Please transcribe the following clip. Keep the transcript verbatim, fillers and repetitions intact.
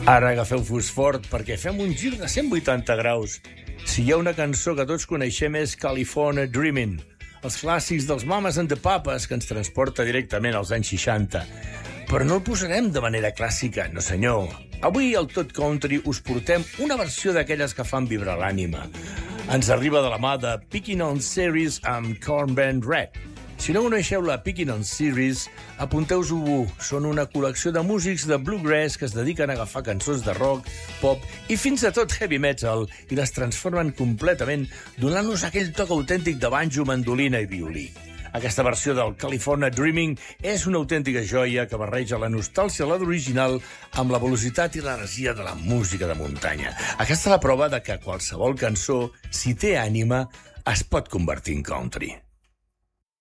Ara agafeu-vos fort perquè fem un gir de cent vuitanta graus. Si hi ha una cançó que tots coneixem és California Dreamin', els clàssics dels Mamas and the Papas que ens transporta directament als anys seixanta. Però no el posarem de manera clàssica, no senyor. Avui al Tot Country us portem una versió d'aquelles que fan vibrar l'ànima. Ens arriba de la mà de Pickin' on Series amb Corn Band Red. Si no coneixeu la Pickin' on Series, apunteu-vos-ho. Són una col·lecció de músics de bluegrass que es dediquen a agafar cançons de rock, pop i fins i tot heavy metal i les transformen completament, donant-nos aquell toc autèntic de banjo, mandolina i violí. Aquesta versió del California Dreaming és una autèntica joia que barreja la nostàlgia de l'original amb la velocitat i l'energia de la música de muntanya. Aquesta és la prova de que qualsevol cançó, si té ànima, es pot convertir en country.